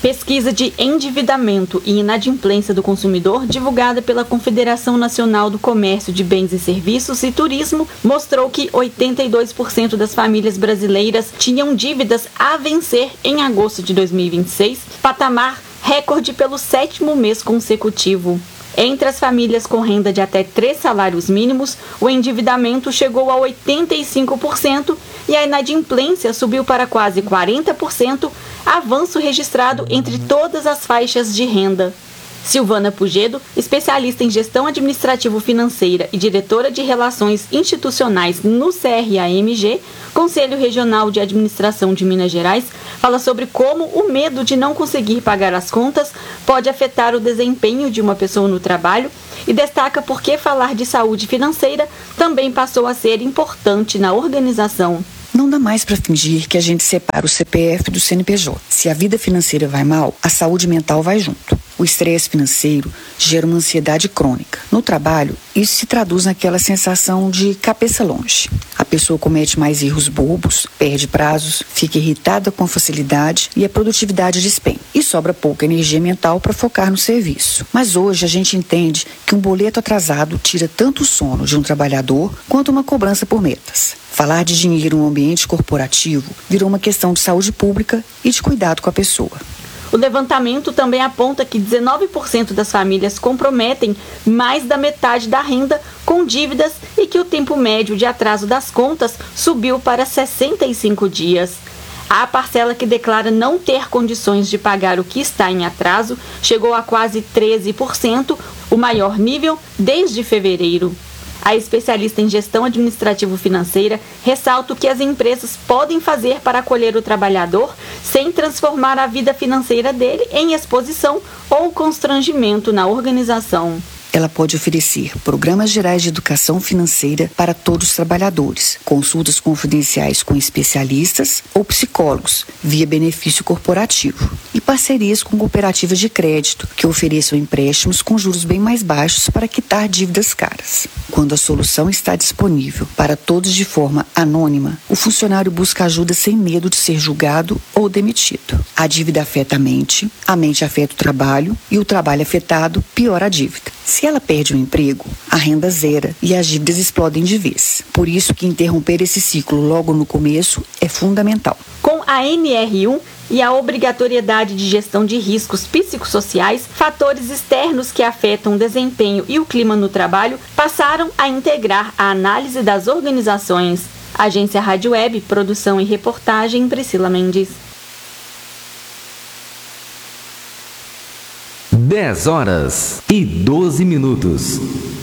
Pesquisa de endividamento e inadimplência do consumidor, divulgada pela Confederação Nacional do Comércio de Bens e Serviços e Turismo, mostrou que 82% das famílias brasileiras tinham dívidas a vencer em agosto de 2026, patamar recorde pelo 7º mês consecutivo. Entre as famílias com renda de até 3 salários mínimos, o endividamento chegou a 85% e a inadimplência subiu para quase 40%, avanço registrado entre todas as faixas de renda. Silvana Pugedo, especialista em gestão administrativo-financeira e diretora de relações institucionais no CRAMG, Conselho Regional de Administração de Minas Gerais, fala sobre como o medo de não conseguir pagar as contas pode afetar o desempenho de uma pessoa no trabalho e destaca por que falar de saúde financeira também passou a ser importante na organização. Não dá mais para fingir que a gente separa o CPF do CNPJ. Se a vida financeira vai mal, a saúde mental vai junto. O estresse financeiro gera uma ansiedade crônica. No trabalho, isso se traduz naquela sensação de cabeça longe. A pessoa comete mais erros bobos, perde prazos, fica irritada com facilidade e a produtividade despenca. E sobra pouca energia mental para focar no serviço. Mas hoje a gente entende que um boleto atrasado tira tanto o sono de um trabalhador quanto uma cobrança por metas. Falar de dinheiro no ambiente corporativo virou uma questão de saúde pública e de cuidado com a pessoa. O levantamento também aponta que 19% das famílias comprometem mais da metade da renda com dívidas e que o tempo médio de atraso das contas subiu para 65 dias. A parcela que declara não ter condições de pagar o que está em atraso chegou a quase 13%, o maior nível desde fevereiro. A especialista em gestão administrativo-financeira ressalta o que as empresas podem fazer para acolher o trabalhador sem transformar a vida financeira dele em exposição ou constrangimento na organização. Ela pode oferecer programas gerais de educação financeira para todos os trabalhadores, consultas confidenciais com especialistas ou psicólogos, via benefício corporativo, e parcerias com cooperativas de crédito, que ofereçam empréstimos com juros bem mais baixos para quitar dívidas caras. Quando a solução está disponível para todos de forma anônima, o funcionário busca ajuda sem medo de ser julgado ou demitido. A dívida afeta a mente afeta o trabalho e o trabalho afetado piora a dívida. Se ela perde o emprego, a renda zera e as dívidas explodem de vez. Por isso que interromper esse ciclo logo no começo é fundamental. Com a NR1 e a obrigatoriedade de gestão de riscos psicossociais, fatores externos que afetam o desempenho e o clima no trabalho passaram a integrar a análise das organizações. Agência Rádio Web, produção e reportagem, Priscila Mendes. 10 horas e 12 minutos.